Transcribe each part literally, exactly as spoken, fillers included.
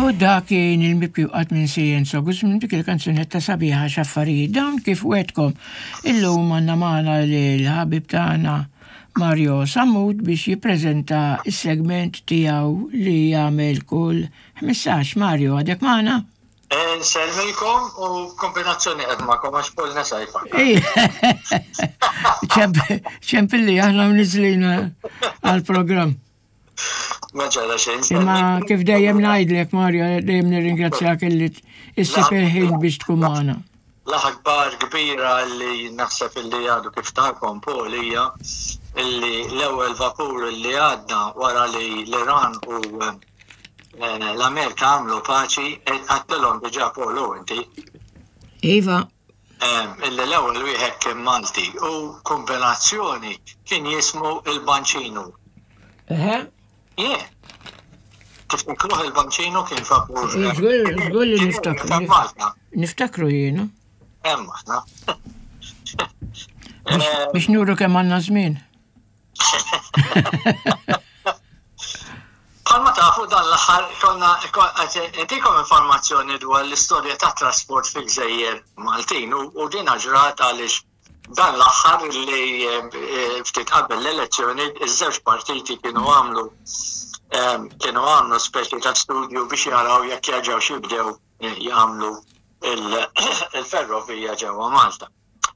U dak kien il-mibki qatt minn Sejjen Sogus minn dik il-kanzunetta sabiħa x'affarijiet dawn kif wetkom illum għandna magħna l-ħabib tagħna Mario Sammut biex jippreżenta s-segment tiegħu li jagħmel kull ħmistax. Mario, għadek magħna? Nselmilkom u kombinazzjoni qed magħkom għax polna sajfa. ċempilli aħna mniżlina għall-programm. Maġġala xejn. Imma kif dejjem ngħidlek Mario, dejjem nirringrazzjak illi issib il-ħin biex tkun magħna. L-aħbar kbira li naħseb illi għadu kif tagħkom Paul hija illi l-ewwel vapur illi għadna wara li l-Iran u l-Amerika għamlu paċi għattilhom diġà Paul u inti. Iva. Illi l-ewwel wieħed kien Malti u kombinazzjoni kien jismu il-Bancino. Eħe? Yeah. Kif nkruħ il-Bancino kien vapur. Żgur li niftakru. Niftakru jiena. Emma, na. Biex nuru kemm għandna żmien. Bħalma tafu dan l-aħħar konna ntikom informazzjoni dwar l-istorja ta' trasport fil-Gżejjer Maltin u din ġrat għaliex dan l-aħħar li ftit qabel l-elezzjoni iż-żewġ partiti kienu għamlu kienu għamlu speċi ta' studju biex jaraw jekk jerġgħu jibdew jagħmlu il-ferrovija ġewwa Malta.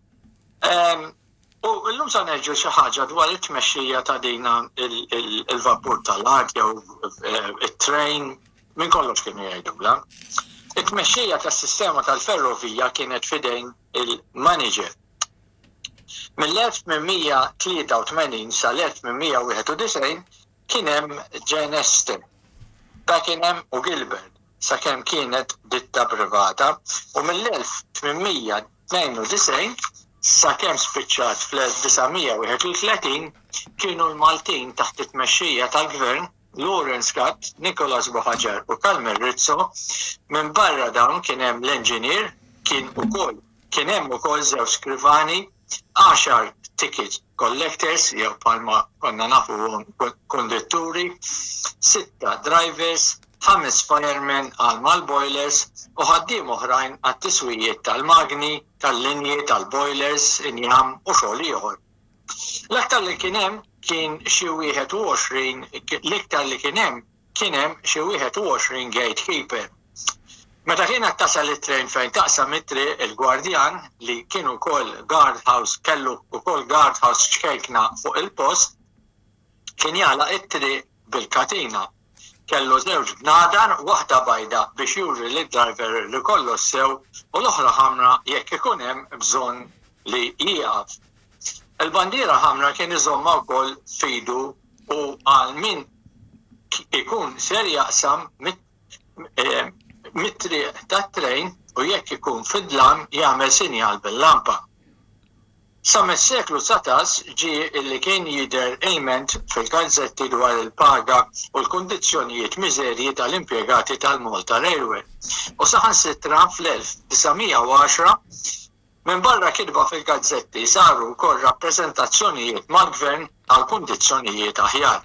U llum sa nerġgħu xi ħaġa dwar it-tmexxija ta' dina il-vapur tal-art jew it-train minn kollox kienu jgħidula. It-tmexxija tas-sistema tal-ferrovija kienet fidejn il-manager. mill-elf tminmija tlieta u tmagħnin sal-elf tminmija wieħed u disgħin kien hemm Jane Austen, Pakenham u Gilbert sakemm kienet ditta privata u mill-elf tminmija tnejn u disgħin sakemm spiċċat fl-elf disgħomija wieħed u tletin kienu l-Maltin taħt it-tmexxija tal-Gvern Lawrence Scott, Nicholas Bohaġar u Kalmer Rizzo. Minn barra dawn kien hemm l-engineer kien ukoll kien hemm ukoll żewġ skrivani, għaxar ticket collectors, jew palma konna nafu kondutturi, sitta drivers, ħames firemen għal mal-boilers u ħaddiem oħrajn għat-tiswijiet tal-magni, tal-linji, tal-boilers, injam u xogħol ieħor. L-aktar li kien hemm kien xi wieħed u għoxrin, l-iktar li kien hemm kien hemm xi wieħed u għoxrin gatekeeper. Meta kien attasal it-tren fejn taqsam it-triq il-gwardjan li kienu wkoll guardhouse kellu wkoll guardhouse xkejkna fuq il-post kien jagħlaq it-triq bil-katina. Kellu żewġ bnadan, waħda bajda biex juri lid-driver li kollox sew u l-oħra ħamra jekk ikun hemm bżonn li jieqaf. Il-bandiera ħamra kien iżomma wkoll fidu u għal min ikun ser jaqsam mit-triq tat-trejn u jekk ikun fid-dlam jagħmel sinjal bil-lampa. Sa mis-seklu satax ġie illi kien jidher ilment fil-gazzetti dwar il-paga u l-kundizzjonijiet miżerji tal-impjegati tal-Malta Railway. U saħansitra fl-elf tisgħomija u għaxra minn barra kitba fil-gazzetti saru wkoll rappreżentazzjonijiet mal-gvern għal kundizzjonijiet aħjar.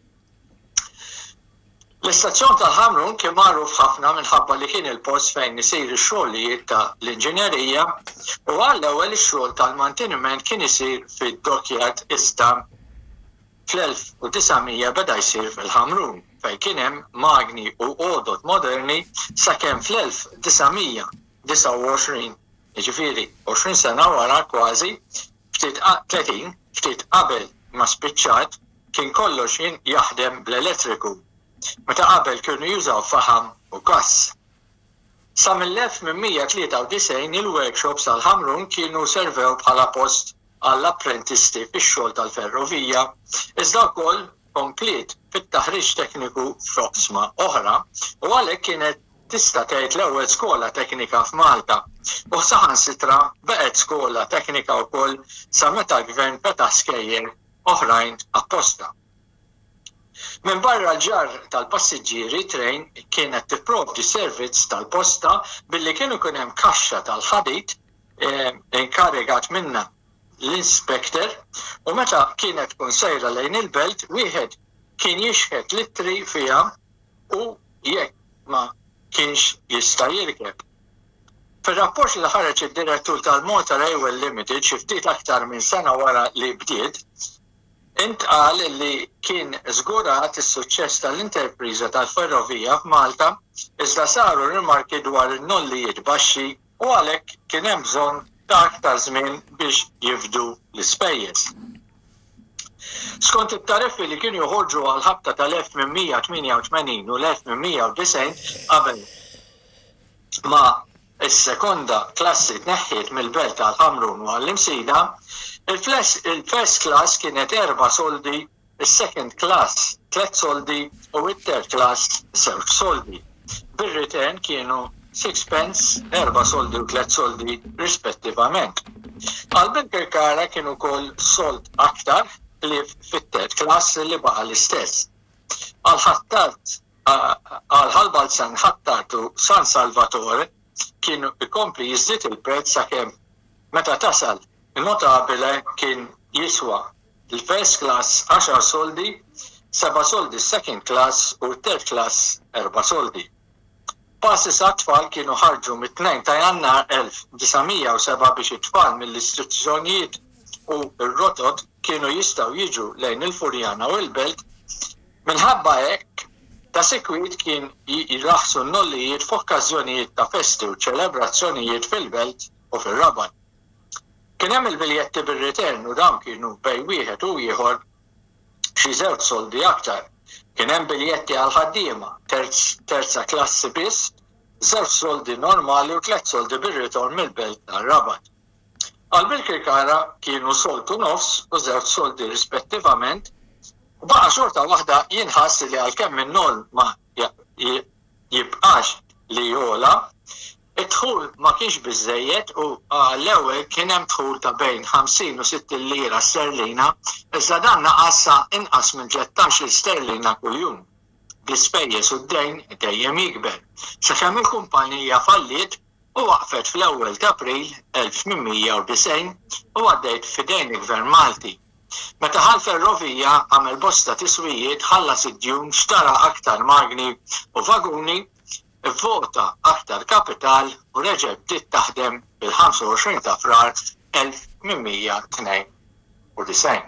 L-istazzjon tal-Ħamrun kien magħruf ħafna minħabba li kien il-post fejn isir ix-xogħlijiet tal-inġinerija u għall-ewwel ix-xogħol tal-manteniment kien isir fid-dockyard iżda fl-elf tisgħomija beda jsir fil-Ħamrun fejn kien hemm magni u għodod moderni sakemm fl-elf tisgħomija disa' u għoxrin, jiġifieri għoxrin sena wara kważi, ftit tletin, ftit qabel ma spiċċat kien kollox jaħdem bl-elettriku. Meta qabel kienu jużaw faħam u gass. Sa mill-elf tminmija tlieta u disgħin il-workshops tal-Ħamrun kienu servew bħala post għall-apprentisti fix-xogħol tal-ferrovija, iżda wkoll komplet fit-taħriġ tekniku f'oqsma oħra u għalhekk kienet tista' tgħid l-ewwel skola teknika f'Malta u saħansitra beqgħet skola teknika wkoll sa meta l-gvern peta' skejjer oħrajn apposta. Minn barra l-ġar tal-passiġġieri trejn kienet tipprovdi servizz tal-posta billi kienu kien hemm kaxxa tal-ħadid inkarigat minna l-inspektor u meta kienet tkun sejra lejn il-belt wieħed kien jixħet littri fiha u jekk ma kienx jista' jirkeb. Fir-rapport li ħareġ id-direttur tal-Malta Railway Limited xi ftit aktar minn sena wara li bdiet, intqal li kien żgurat is-suċċess tal-interpriża tal-ferrovija f'Malta iżda saru rimarki dwar in-nollijiet baxxi u għalhekk kien hemm bżonn ta' aktar żmien biex jifdu l-ispejjeż. Skont it-tariffi li kienu joħorġu għal ħabta tal-elf tminmija tminja u tmenin u l-elf tminmija u disgħin qabel ma is-sekonda klassi tneħħiet mill-belt tal-Ħamrun u għall-Imsida, il-first class kienet erba' soldi, il-second class tliet soldi u it-third class żewġ soldi. Bir-return kienu six pence, erba' soldi u tliet soldi rispettivament. Għal-Birkirkara kienu kol sold aktar li fit-third class li baqa l-istess. Għal-ħattart, għal-ħalbalzan ħattartu San Salvatore kienu ikompli jiżdied il-prezz sakemm meta tasal notabile kien jiswa il-first class għaxar soldi, seba' soldi second class u third class erba' soldi. Passes għat-tfal kienu ħarġu mit-tnejn ta' Jannar elf disamija u seba' biex it-tfal mill-istituzzjonijiet u r-rotot kienu jistgħu jiġu lejn il-Furjana u l-Belt, minħabba hekk ta' sekwit kien jiraħsu n-nollijiet f'okkażjonijiet ta' festi u ċelebrazzjonijiet fil-Belt u fir-Rabat. Kien hemm il-biljetti bir-return u dawn kienu bej wieħed u ieħor xi żewġ soldi aktar. Kien hemm biljetti għal ħaddiema terza klassi biss, żewġ soldi normali u tliet soldi bir-ritorn mill-Belt tar-Rabat. Għal Birkirkara kienu soltu nofs u żewġ soldi rispettivament, u baqa' xorta waħda jinħass li għalkemm in-nol ma jibqax li jola, id-dħul ma kienx biżżejjed u l-ewwel kien hemm dħul ta' bejn ħamsin u sittin lira sterlina, iżda dan naqassa inqas minn tlettax-il sterlina kuljum. Bl-ispejjeż u d-dejn dejjem jikber, sakemm il-kumpanija falliet u waqfet fl-ewwel ta' April elf tminmija u disgħin u għaddejt f'idejn il-Gvern Malti. Meta ħall-ferrovija għamel bosta tiswijiet ħallas id-djun, xtara aktar magni u vaguni, vota aktar kapital u reġa' bdiet taħdem bil-ħamsa u għoxrin ta' frar elf tminmija u tnejn u disgħin.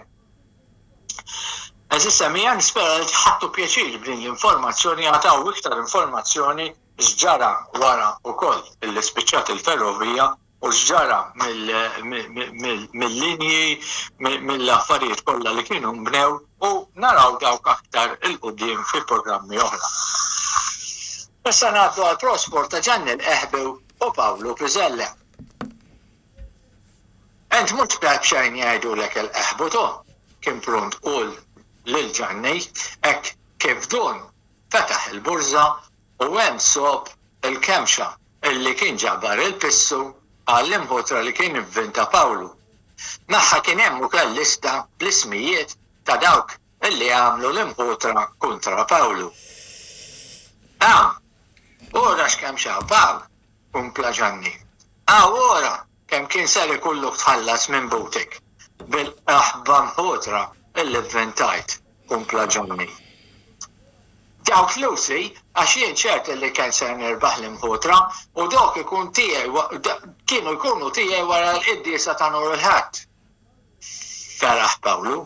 Eżis semmija nispera li ħadtu pjaċir b'din l-informazzjoni għataw iktar informazzjoni x'ġara wara wkoll illi spiċċat il-ferrovija u x'ġara mill-linji mill-affarijiet kollha li kienu mbnew u naraw dawk aktar il-qudiem fi programmi oħra. Issa ngħaddu għal prosport ta' Gianni l-Eħbew u Pawlu Piżella. Ent mhux b'hekk xejn jgħidulek il-Eħbew to, kien prunt qul lil Gianni hekk kif dun fetaħ il-burża u hemm sob il-kemxa illi kien ġabar il-pissu għall-imħotra li kien ivvinta Pawlu. Magħha kien hemm ukoll lista bl-ismijiet ta' dawk illi għamlu l-imħotra kontra Pawlu. Ah, ora x'kemm xabaw, kumpla Gianni. Ah, ora kemm kien sari kulluk tħallas minn butik bil-aħba mħotra illi vventajt, kumpla Gianni. Dawk flusi għax jien ċert li kien se nirbaħ l-imħotra u dawk ikun tiegħi kienu jkunu tiegħi wara l-qiddiesa ta' Nur il-Ħadd. Feraħ Pawlu.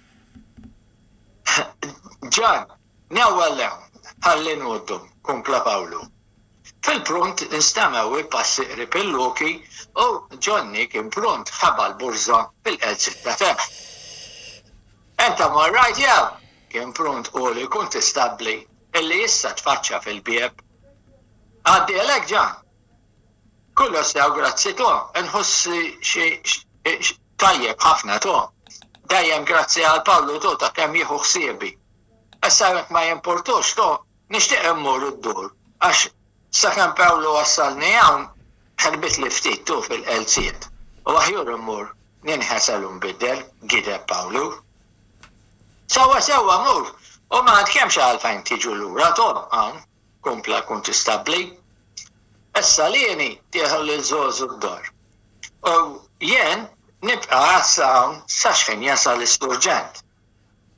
Ġan, nawwallew, ħalli nwoddhom, kumpla Pawlu. Fil-prunt instamew il-passi qrib il-loki u Gianni kien prunt ħaba l-burża fil-qelsit ta' teħ. Enta marrajt jew, kien prunt u li kont istabli illi issa tfaċċa fil-bieb. Għaddi għalek Ġan. Kullu sew grazzi to, nħossi xi tajjeb ħafna to. Dejjem grazzi għal Pawlu to ta' kemm jieħu ħsiebi. Issa jekk ma jimportux to, nixtieq immur id-dur, għax sakemm Pawlu wassalni hawn ħarbit li ftit tu fil-qelsiet. U aħjur immur ninħasel u nbiddel, gideb Pawlu. Sawa sewa mur, u ma għadkemx għalfejn tiġu lura to, hawn, kumpla kont istabli. Issa lieni tieħu lil żożu d-dar. U jien nibqa' għassa hawn sa xejn jasal l-isturġent.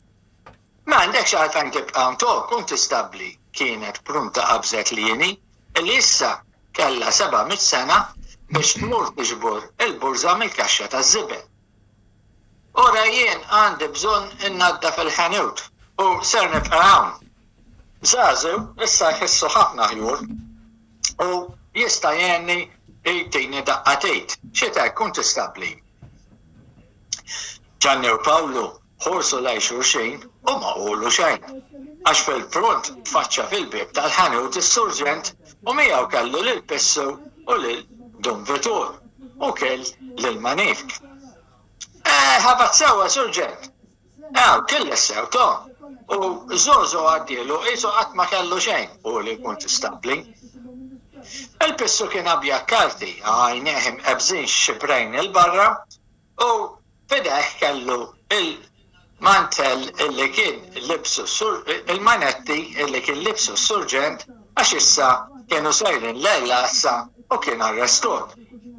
Ma għandekx għalfejn tibqa' hawn to, kont istabli kienet prunta qabżet lieni, li issa kellha sebgħa sena biex tmur tiġbor il-burża mill-kaxxa taż-żibel. Ora jien għandi bżonn innadda fil-ħanut u ser nibqa' hawn. Żagħżu issa jħissu ħafna ħjur u jista' jgħinni jgħidini daqqatejt. Xita jkun tistabli. Gianni u Pawlu ħorsu lejn xulxin u ma qulu xejn. Għax fil-front tfaċċa fil-bib tal-ħanut is-surġent u miegħu kellu lil Pissu u lil Dun Vitur u kell lil Manifk. Ħabat sewa surġent. Ew, kelli sew tom. U Zozo għaddielu qisu qatt ma kellu xejn u li jkun tistabli. Il-Pissu kien abjad karti, għajneħim ebżin xibrejn il-barra u fideħ kellu il-mantel illi kien libsu il-manetti illi kien libsu surġent għax issa kienu sejrin lejla issa u kien arrestut.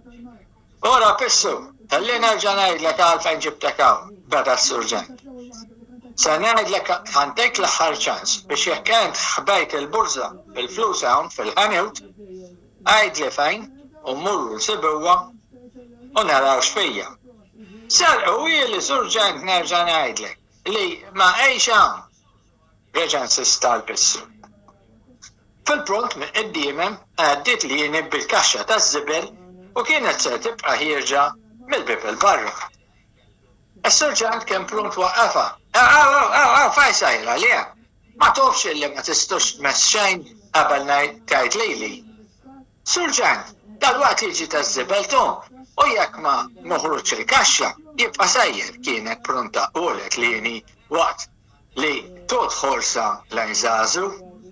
Ora Pissu, għalli nerġa' ngħidlek għalfejn ġibtek hawn, beda s-surġent. Se ngħidlek għandek l-aħħar ċans biex jekk int ħbejt il-burża bil-flus hawn fil-ħanut, għajdli fejn u mmurru nsibuha u naraw x'fija. Sarqu li surġent nerġa' ngħidlek li ma għejx hawn reġa' nsista l-Pissu. Fil-pront minn qeddiemem għaddiet li jien bil-kaxxa taż-żibel u kienet se tibqa' ħierġa mill-bib il-barra. Is-surġent kien pront waqqafha. Aw, aw, aw, fej sajra li ma tofx li ma tistux tmess xejn qabel ngħid tgħid lili. Surġent, dalwaqt jiġi taż-żibel tu u jekk ma noħroġ il-kaxxa jibqa' sejjer kienet pronta qolet lieni waqt li tot ħorsa lejn Żagħżu.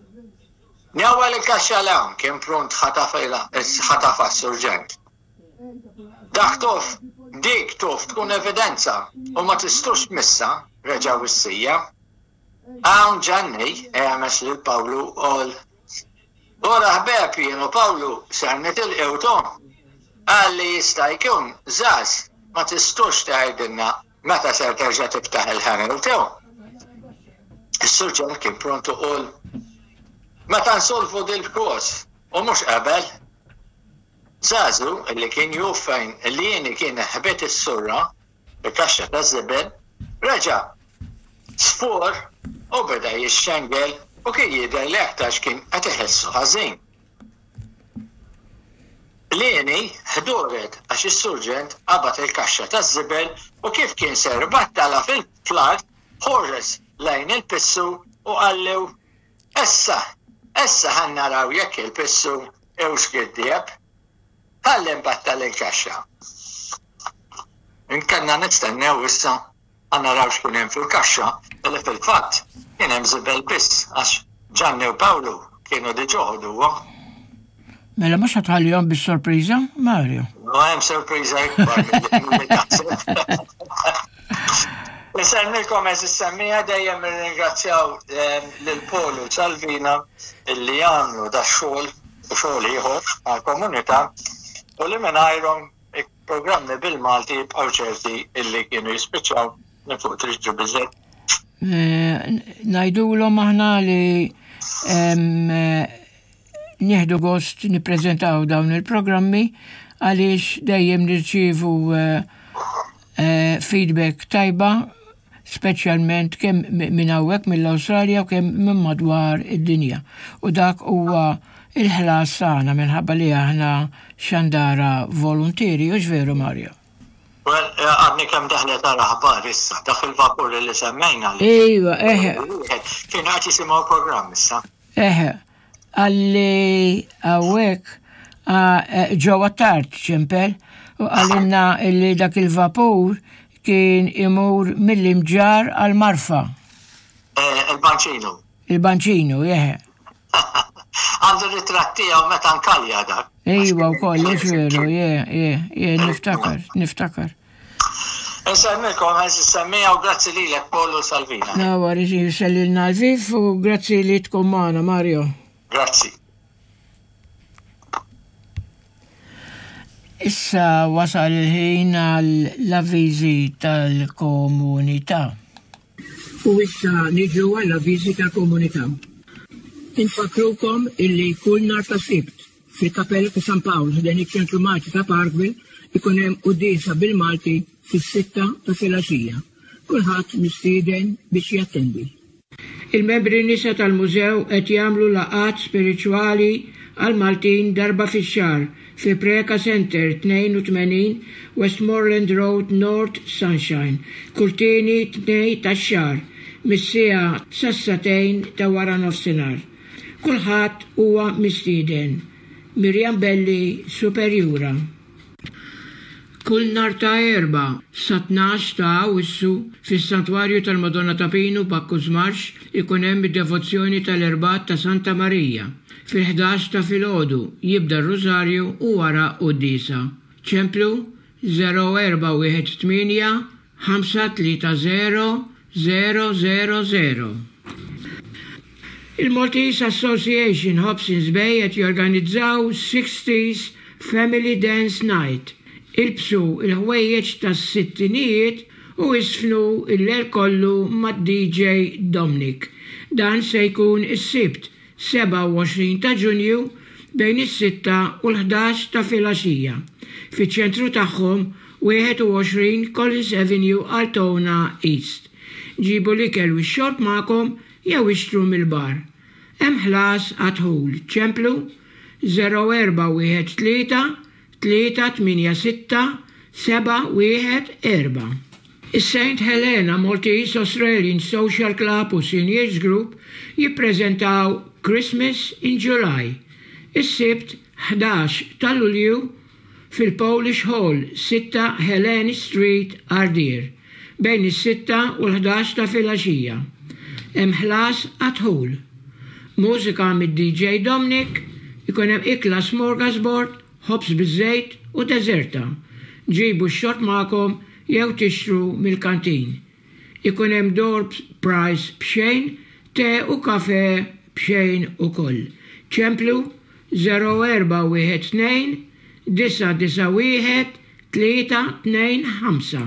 Njawel il-kaxxa l-hawn kien pront ħatafa s-surġent. Dak tof, dik tof tkun evidenza u ma tistux missa reġaw is-sija. Hawn Gianni għames lil Pawlu qol. Ora ħbeb jien u Pawlu ser nitilqew tom. Għalli jista' jkun żgħaż ma tistux tgħidilna meta ser terġa' tiftaħ il-ħanut tew. Is-surġent kien prontu qol. Meta nsolvu dil-kos u mhux qabel. Żagħżu li kien juf fejn li jieni kien ħbet is-surra bi-kaxxa taż-żibel reġa' sfor u beda jixxengel u kien jidher li aktarx kien qed iħessu ħażin. Lieni ħduret għax is-surġent qabad il-kaxxa taż-żibel u kif kien ser battala fil-flart ħores lejn il-Pissu u qallew issa, issa ħannaraw jekk il-Pissu hewx giddieb. Ħalli nbattal il-kaxxa. Inkanna nistennew issa għanna naraw x'kien hemm fil-kaxxa, illi fil-fatt kien hemm żibel biss għax Gianni u Pawlu kienu diġà ħoduha. Mela mhux ħatħallihom bis-sorpriża, Mario? No hemm sorpriża ikbar milli taħseb. Nsemmilkom eżis semmija dejjem nirringrazzjaw lil Polu Salvina illi għamlu da xogħol u xogħol ieħor għall-komunità u li mingħajrhom il-programmi bil-Malti jibqgħu ċerti illi kienu jispiċċaw minn fuq triġġu biżgħet. Ngħidulhom aħna li nieħdu gost nippreżentaw dawn il-programmi għaliex dejjem nirċievu feedback tajba, speċjalment kemm minn hawnhekk mill-Awstralja u kemm minn madwar id-dinja. U dak huwa il-ħlas tagħna minħabba li aħna xandara volontieri, u x'veru Mario? Well, għadni kemm daħlet ara ħabar issa, dak il-vapur li semmejna. Ejwa, eħe. Kien qed jisimgħu programm issa. Eħe, għalli hawnhekk ġewwa tard ċempel u għalinna li dak il-vapur kien imur mill-imġar għal-Marfa. Il-Banċinu. Il-Banċinu, jeħe. Għandu ritrattija u meta nkalja dak. Ejwa wkoll, veru, je, je, je, niftakar, niftakar. Nsemmilkom eżis semmija u grazzi lilek Polu Salvina. Nawa, riġi sellilna l-vif u grazzi li tkom magħna, Mario. Grazzi. Issa wasal il-ħin għall-avviżi tal-komunità. U issa niġu għall-avviżi tal-komunità. Infakrukom illi kull nar ta' sibt fil-Kappella ta' San Paolo f'dan iċ-ċentru Malti ta' Parkville ikun hemm qudiesa bil-Malti fis-sitta ta' filgħaxija. Kulħadd mistieden biex jattendi. Il-membri nisa tal-mużew qed jagħmlu laqgħat spiriċwali għal Maltin darba fix-xahar fi Preka Center tnejn u tmenin Westmoreland Road North Sunshine, kull tieni tnejn tax-xahar mis-siegħa sassatejn ta' wara nofsinhar. Kulħadd huwa mistieden. Mirjam Belli, Superjura. Kull nar ta' erba sa tnax ta' Awwissu fis-Santwarju tal-Madonna ta' Pinu Bakkuż Marx ikun hemm id-devozzjoni tal-Erbat ta' Santa Marija. Fil-ħdax ta' filgħodu jibda r-Rużarju u wara qudiesa. ċemplu zero erba' wieħed tmien ħamsa tlieta zero zero zero zero. Il-Maltese Association Hobsons Bay qed jorganizzaw sixties Family Dance Night. Ilbsu il-ħwejjeġ tas-sittinijiet u isfnu il-lejl kollu mad-D J Dominic. Dan se jkun is-sibt seba' u għoxrin ta' Ġunju bejn is-sitta u l-ħdax ta' filgħaxija. Fiċ-ċentru tagħhom wieħed u għoxrin Collins Avenue Altona East. Ġibu l-ikel u x-xorb magħkom jew ixtru mill-bar. Hemm ħlas għadħul. ċemplu zero erba' wieħed tlieta tlieta tminja sitta seba' wieħed erba'. Is-Saint Helena Maltese Australian Social Club u Seniors Group jippreżentaw Christmas in July. Is-sibt ħdax ta' Lulju fil-Polish Hall, sitta Helene Street, Ardeer, bejn is-sitta u l-ħdax ta' filgħaxija. Hemm ħlas għadħul. Mużika mid-D J Dominic, ikun hemm ikla smorgasbord, ħobs biż-żejt u deżerta. Ġibu x-xorb magħkom jew tixtru mill-kantin. Ikun hemm door prize b'xejn, te u kafe b'xejn ukoll. ċemplu zero erba' wieħed tnejn disa disa wieħed tlieta tnejn ħamsa.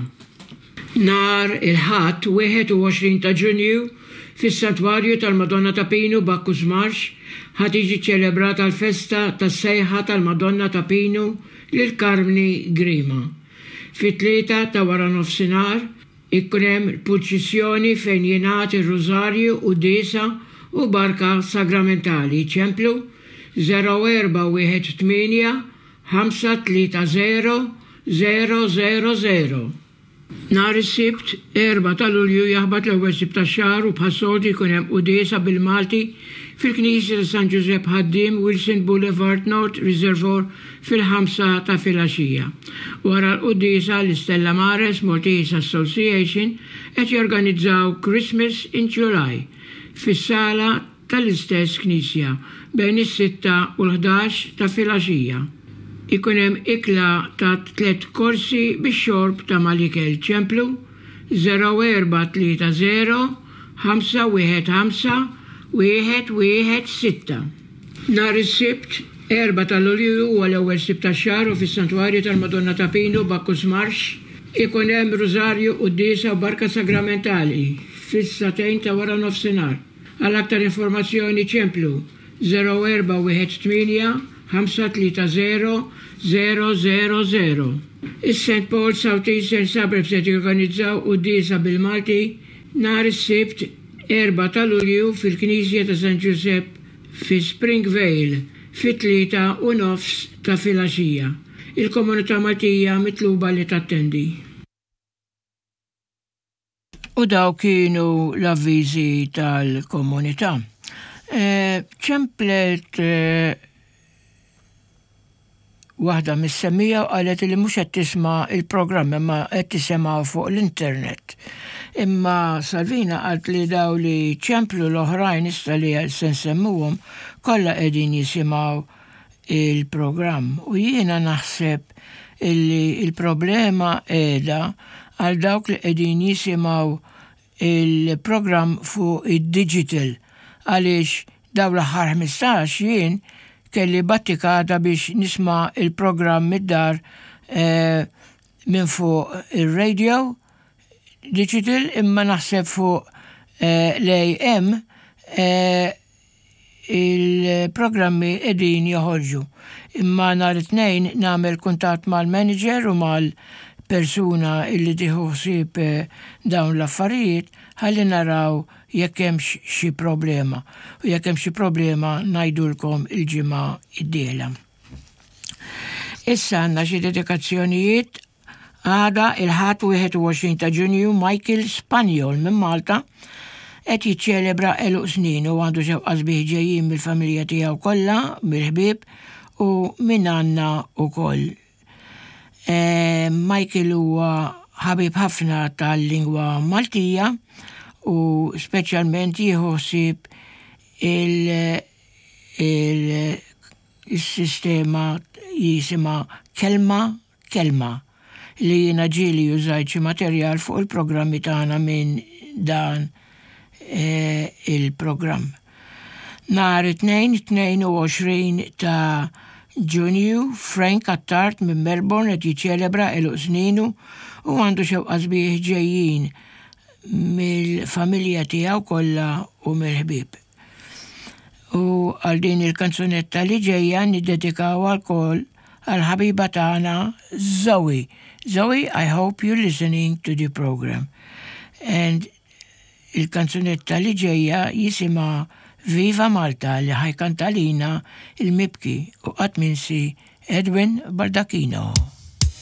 Nar il-ħadd wieħed u għoxrin ta' Ġunju fis-Santwarju tal-Madonna ta' Pinu Bakkuż Marx ħad tiġi ċelebrata l-festa tas-sejħa tal-Madonna ta' Pinu lil Karmni Grima. Fit-tlieta ta' wara nofsinhar ikun hemm purċissjoni fejn jingħad ir-Rużarju u diesa u barka sagramentali. ċemplu zero erba' wieħed tmien ħamsa tlieta zero zero zero zero. Nar is-sibt erba' ta' Lulju jaħbad l-ewwel sibt tax-xahar u bħas-soltu jkun hemm qudiesa bil-Malti fil-Knisja ta' San Giuseppe Ħaddiem Wilson Boulevard North Reservoir fil-ħamsa ta' filgħaxija. Wara l-qudiesa l-Stella Maris Maltese Association qed jorganizzaw Christmas in July fis-sala tal-istess Knisja bejn is-sitta u l-ħdax ta' filgħaxija. Ikun hemm ikla ta' tliet korsi bix-xorb ta' mal-ikel. ċemplu zero erba' tlieta zero ħamsa wieħed ħamsa wieħed wieħed sitta. Nar is-sibt erba' ta' Lulju huwa l-ewwel sibt tax-xahar u fis-Santwarju tal-Madonna ta' Pinu Bakkuż Marx ikun hemm Rużarju qudiesa u barka sagramentali fis-satejn ta' wara nofsinhar. Għal aktar informazzjoni ċemplu zero erba' wieħed tmien ħamsa tlieta zero zero zero zero. Is-Saint Paul South Eastern Suburbs qed jorganizzaw qudiesa bil-Malti nhar is-sibt erba' ta' Lulju fil-Knisja ta' San Giuseppe fi Springvale fit-tlieta u nofs ta' filgħaxija. Il-komunità Maltija mitluba li tattendi. U daw kienu l-avviżi tal-komunità. ċemplet waħda mis-semmija u qalet li mhux qed tisma' il-programm imma qed tisimgħu fuq l-internet. Imma Salvina qalt li daw li ċemplu l-oħrajn issa li se nsemmuhom kollha qegħdin jisimgħu il-programm u jiena naħseb illi il-problema qiegħda għal dawk li qegħdin jisimgħu il-programm fuq id-digital għaliex daw l-aħħar ħmistax jien kelli battikata biex nisma' il-programm mid-dar eh, minn fuq il-radio digital imma naħseb fuq eh, l-A M eh, il-programmi edin joħorġu. Imma nhar it-tnejn nagħmel kuntatt mal-manager u mal-persuna illi tieħu ħsieb dawn l-affarijiet ħalli naraw jekk hemm xi problema. U jekk hemm xi problema ngħidulkom il-ġimgħa id-dieħla. Issa għandna xi dedikazzjonijiet għada il-ħadd wieħed u għoxrin ta' Ġunju Michael Spanjol minn Malta qed jiċċelebra eluq snin u għandu xewqa sbieħ ġejjin mill-familja tiegħu kollha, mill-ħbieb u minn Anna wkoll. E, Michael huwa ħabib ħafna tal-lingwa Maltija u speċjalment jieħu ħsieb il-sistema jisima kelma kelma li jiena ġieli użajt xi materjal fuq il-programmi tagħna minn dan e, il-programm. Nhar it-tnejn tnejn u għoxrin ta' Ġunju Frank Attard minn Melbourne qed jiċċelebra eluq sninu u għandu xewqa sbieħ ġejjin mill-familja tiegħu kollha u mill-ħbieb. U għal din il-kanzunetta li ġejja niddedikaw għal għal ħabiba tagħna Zoe. Zoe, I hope you're listening to the program. And il-kanzunetta li ġejja jisima Viva Malta li ħajkantalina il-mibki u qatminsi Edwin Baldacchino.